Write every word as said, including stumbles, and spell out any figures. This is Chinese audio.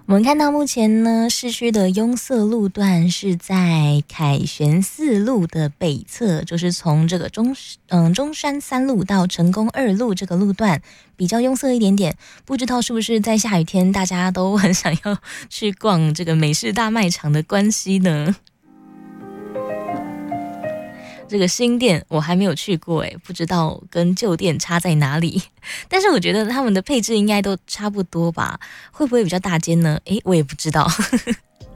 我们看到目前呢，市区的拥塞路段是在凯旋四路的北侧，就是从这个中嗯中山三路到成功二路这个路段比较拥塞一点点。不知道是不是在下雨天大家都很想要去逛这个美式大卖场的关系呢？这个新店我还没有去过诶，不知道跟旧店差在哪里。但是我觉得他们的配置应该都差不多吧？会不会比较大间呢？诶，我也不知道。